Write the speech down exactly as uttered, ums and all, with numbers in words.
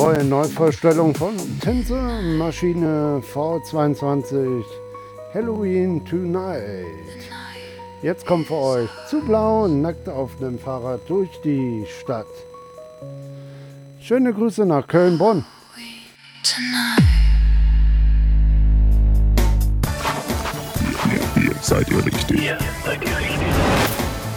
brandneue Neuvorstellung von Tänzermaschine V zweiundzwanzig Halloween Tonight. Jetzt kommt für euch zu blau, nackt auf dem Fahrrad durch die Stadt. Schöne Grüße nach Köln-Bonn. Hier, hier seid ihr richtig. Hier seid ihr richtig.